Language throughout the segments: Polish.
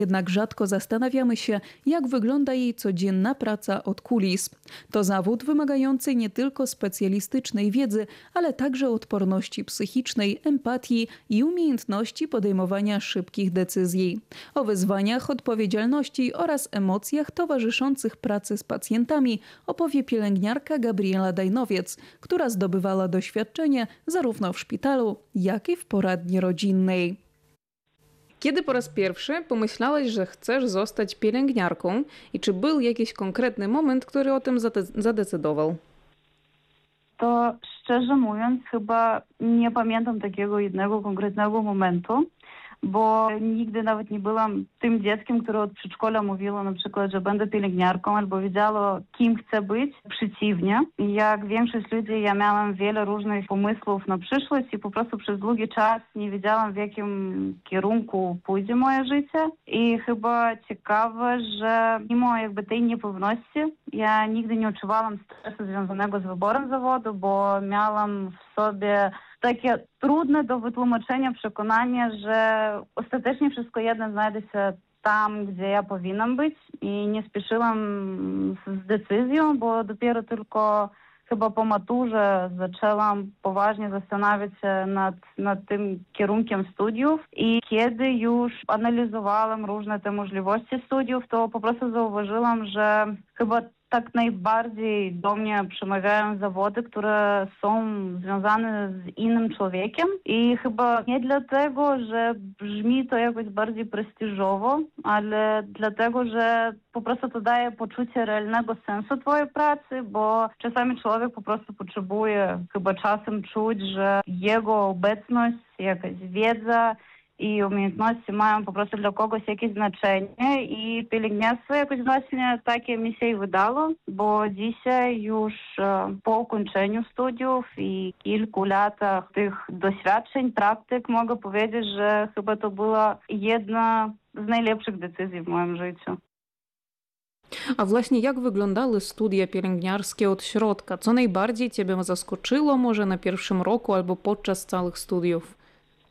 Jednak rzadko zastanawiamy się, jak wygląda jej codzienna praca od kulis. To zawód wymagający nie tylko specjalistycznej wiedzy, ale także odporności psychicznej, empatii i umiejętności podejmowania szybkich decyzji. O wyzwaniach, odpowiedzialności oraz emocjach towarzyszących pracy z pacjentami opowie pielęgniarka Gabriela Dajnowiec, która zdobywała doświadczenie zarówno w szpitalu, jak i w poradni rodzinnej. Kiedy po raz pierwszy pomyślałaś, że chcesz zostać pielęgniarką i czy był jakiś konkretny moment, który o tym zadecydował? To szczerze mówiąc, chyba nie pamiętam takiego jednego konkretnego momentu, bo nigdy nawet nie byłam tym dzieckiem, które od przedszkola mówiło na przykład, że będę pielęgniarką albo wiedziało, kim chcę być. Przeciwnie, jak większość ludzi, ja miałam wiele różnych pomysłów na przyszłość i po prostu przez długi czas nie wiedziałam, w jakim kierunku pójdzie moje życie. I chyba ciekawe, że mimo jakby tej niepewności, ja nigdy nie odczuwałam stresu związanego z wyborem zawodu, bo miałam w sobie takie trudne do wytłumaczenia przekonanie, że ostatecznie wszystko jedno znajdzie się tam, gdzie ja powinnam być i nie spieszyłam z decyzją, bo dopiero tylko chyba po maturze zaczęłam poważnie zastanawiać się nad tym kierunkiem studiów i kiedy już analizowałam różne te możliwości studiów, to po prostu zauważyłam, że chyba tak najbardziej do mnie przemawiają zawody, które są związane z innym człowiekiem i chyba nie dlatego, że brzmi to jakoś bardziej prestiżowo, ale dlatego, że po prostu to daje poczucie realnego sensu twojej pracy, bo czasami człowiek po prostu potrzebuje chyba czasem czuć, że jego obecność, jakaś wiedza i umiejętności mają po prostu dla kogoś jakieś znaczenie i pielęgniarstwo jakoś właśnie takie mi się wydało, bo dzisiaj już po ukończeniu studiów i kilku latach tych doświadczeń, praktyk mogę powiedzieć, że chyba to była jedna z najlepszych decyzji w moim życiu. A właśnie jak wyglądały studia pielęgniarskie od środka? Co najbardziej Ciebie zaskoczyło może na pierwszym roku albo podczas całych studiów?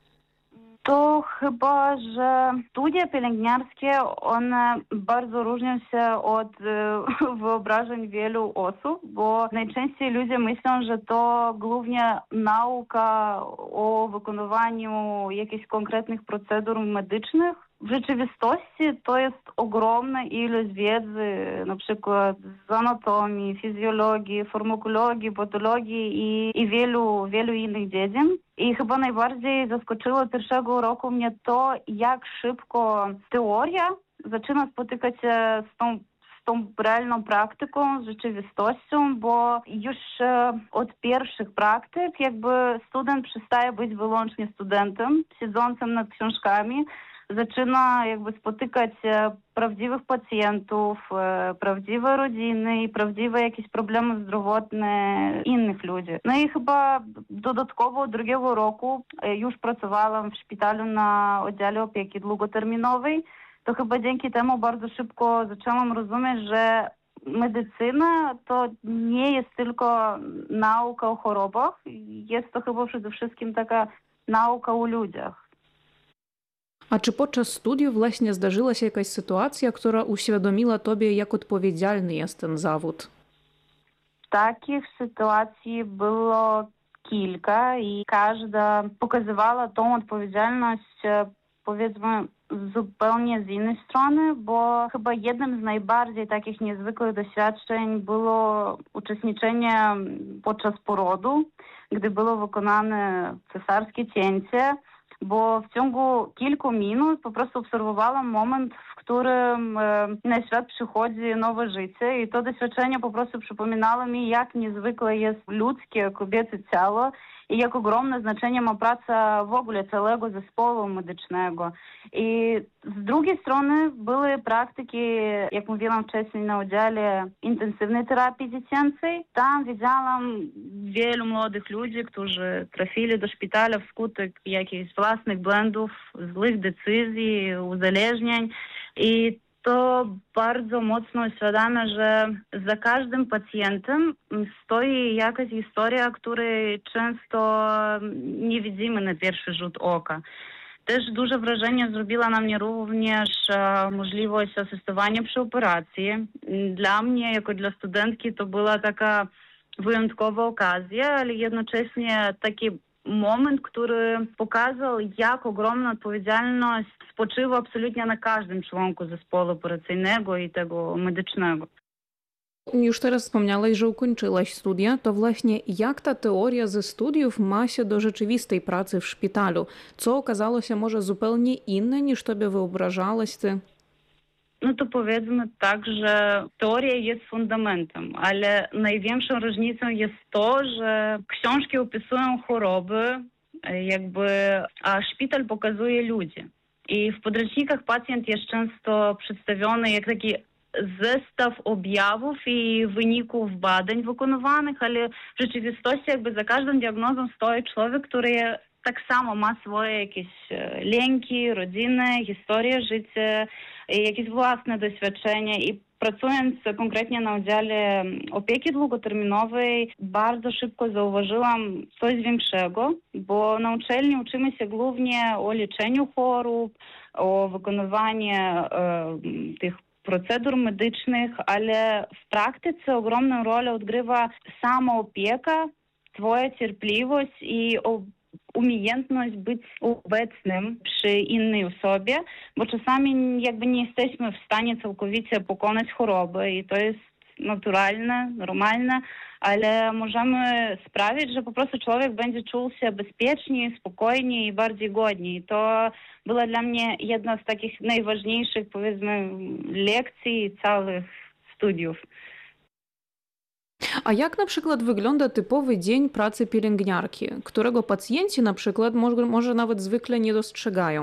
To chyba, że studia pielęgniarskie, one bardzo różnią się od wyobrażeń wielu osób, bo najczęściej ludzie myślą, że to głównie nauka o wykonywaniu jakichś konkretnych procedur medycznych. W rzeczywistości to jest ogromna ilość wiedzy, na przykład z anatomii, fizjologii, farmakologii, patologii i wielu innych dziedzin. I chyba najbardziej zaskoczyło pierwszego roku mnie to, jak szybko teoria zaczyna spotykać się z tą realną praktyką, z rzeczywistością, bo już od pierwszych praktyk jakby student przestaje być wyłącznie studentem, siedzącym nad książkami, zaczyna jakby spotykać prawdziwych pacjentów, prawdziwe rodziny i prawdziwe jakieś problemy zdrowotne innych ludzi. No i chyba dodatkowo drugiego roku już pracowałam w szpitalu na oddziale opieki długoterminowej, to chyba dzięki temu bardzo szybko zaczęłam rozumieć, że medycyna to nie jest tylko nauka o chorobach, jest to chyba przede wszystkim taka nauka o ludziach. A czy podczas studiów właśnie zdarzyła się jakaś sytuacja, która uświadomiła Tobie, jak odpowiedzialny jest ten zawód? Takich sytuacji było kilka i każda pokazywała tą odpowiedzialność, powiedzmy, zupełnie z innej strony, bo chyba jednym z najbardziej takich niezwykłych doświadczeń było uczestniczenie podczas porodu, gdy było wykonane cesarskie cięcie, bo w ciągu kilku minut po prostu obserwowałam moment, w którym na świat przychodzi nowe życie i to doświadczenie po prostu przypominało mi, jak niezwykle jest ludzkie, kobiece ciało i jak ogromne znaczenie ma praca w ogóle całego zespołu medycznego. I z drugiej strony były praktyki, jak mówiłam wcześniej, na oddziale intensywnej terapii dziecięcej. Tam widziałam wielu młodych ludzi, którzy trafili do szpitala wskutek jakichś własnych błędów, złych decyzji, uzależnień. I to bardzo mocno uświadamia, że za każdym pacjentem stoi jakaś historia, której często nie widzimy na pierwszy rzut oka. Też duże wrażenie zrobiła na mnie również możliwość asystowania przy operacji. Dla mnie, jako dla studentki, to była taka wyjątkowa okazja, ale jednocześnie taki moment, który pokazał, jak ogromna odpowiedzialność spoczywa absolutnie na każdym członku zespołu operacyjnego i tego medycznego. Już teraz wspomniałaś, że ukończyłaś studia, to właśnie jak ta teoria ze studiów ma się do rzeczywistej pracy w szpitalu? Co okazało się może zupełnie inne niż tobie wyobrażałaś ty? No to powiedzmy tak, że teoria jest fundamentem, ale największą różnicą jest to, że książki opisują choroby, a szpital pokazuje ludzi. I w podręcznikach pacjent jest często przedstawiony jak taki zestaw objawów i wyników badań wykonywanych, ale w rzeczywistości za każdą diagnozą stoi człowiek, który tak samo ma swoje jakieś lęki, rodzinę, historię życia, jakieś własne doświadczenia i pracując konkretnie na oddziale opieki długoterminowej, bardzo szybko zauważyłam coś większego, bo na uczelni uczymy się głównie o leczeniu chorób, o wykonywaniu tych procedur medycznych, ale w praktyce ogromną rolę odgrywa sama opieka, twoja cierpliwość i umiejętność być obecnym przy innej osobie, bo czasami nie jesteśmy w stanie całkowicie pokonać choroby i to jest naturalne, normalne, ale możemy sprawić, że po prostu człowiek będzie czuł się bezpieczniej, spokojniej i bardziej godniej. I to była dla mnie jedna z takich najważniejszych, powiedzmy, lekcji całych studiów. A jak na przykład wygląda typowy dzień pracy pielęgniarki, którego pacjenci na przykład może nawet zwykle nie dostrzegają?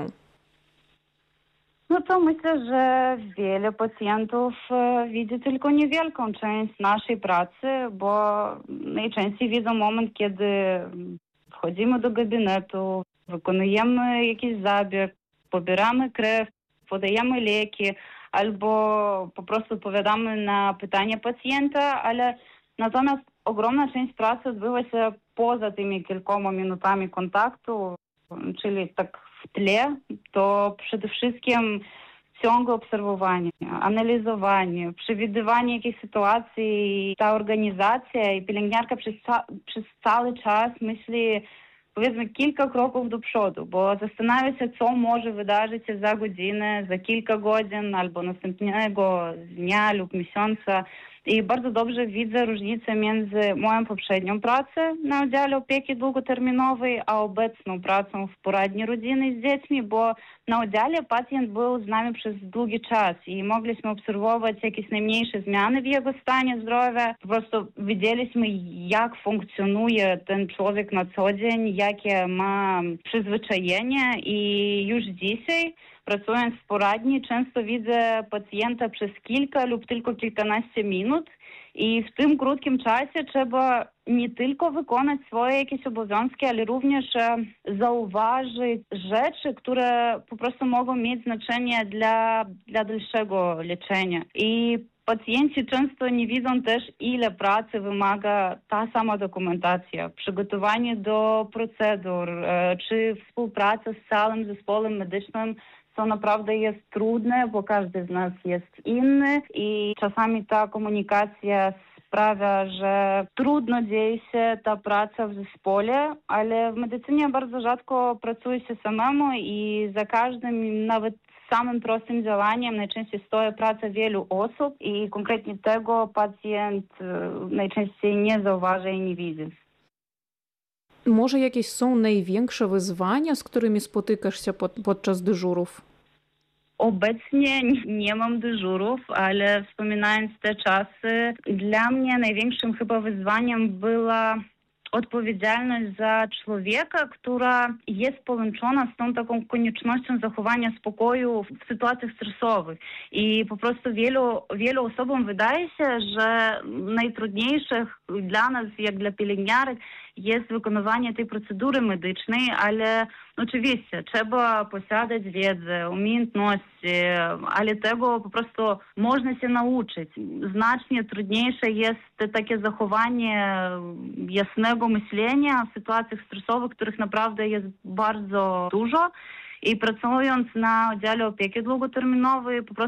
No to myślę, że wiele pacjentów widzi tylko niewielką część naszej pracy, bo najczęściej widzą moment, kiedy wchodzimy do gabinetu, wykonujemy jakiś zabieg, pobieramy krew, podajemy leki albo po prostu odpowiadamy na pytania pacjenta, ale natomiast ogromna część pracy odbywa się poza tymi kilkoma minutami kontaktu, czyli tak w tle, to przede wszystkim ciągłe obserwowanie, analizowanie, przewidywanie jakichś sytuacji, ta organizacja i pielęgniarka przez cały czas myśli, powiedzmy, kilka kroków do przodu, bo zastanawia się, co może wydarzyć się za godzinę, za kilka godzin albo następnego dnia lub miesiąca. I bardzo dobrze widzę różnicę między moją poprzednią pracą na oddziale opieki długoterminowej, a obecną pracą w poradni rodziny z dziećmi, bo na oddziale pacjent był z nami przez długi czas i mogliśmy obserwować jakieś najmniejsze zmiany w jego stanie zdrowia. Po prostu widzieliśmy, jak funkcjonuje ten człowiek na co dzień, jakie ma przyzwyczajenia i już dzisiaj, pracując w poradni, często widzę pacjenta przez kilka lub tylko kilkanaście minut i w tym krótkim czasie trzeba nie tylko wykonać swoje jakieś obowiązki, ale również zauważyć rzeczy, które po prostu mogą mieć znaczenie dla dalszego leczenia. I pacjenci często nie widzą też, ile pracy wymaga ta sama dokumentacja, przygotowanie do procedur, czy współpraca z całym zespołem medycznym. To naprawdę jest trudne, bo każdy z nas jest inny i czasami ta komunikacja sprawia, że trudno dzieje się ta praca w zespole, ale w medycynie bardzo rzadko pracuje się samemu i za każdym, nawet samym prostym działaniem najczęściej stoi praca wielu osób i konkretnie tego pacjent najczęściej nie zauważa i nie widzi. Może jakieś są największe wyzwania, z którymi spotykasz się podczas dyżurów? Obecnie nie mam dyżurów, ale wspominając te czasy, dla mnie największym chyba wyzwaniem była odpowiedzialność za człowieka, która jest połączona z tą taką koniecznością zachowania spokoju w sytuacjach stresowych. I po prostu wielu osobom wydaje się, że najtrudniejsze dla nas, jak dla pielęgniarek, jest wykonywanie tej procedury medycznej, ale oczywiście trzeba posiadać wiedzę, umiejętności, ale tego po prostu można się nauczyć. Znacznie trudniejsze jest takie zachowanie jasnego myślenia w sytuacjach stresowych, których naprawdę jest bardzo dużo. I pracując na oddziale opieki długoterminowej, po prostu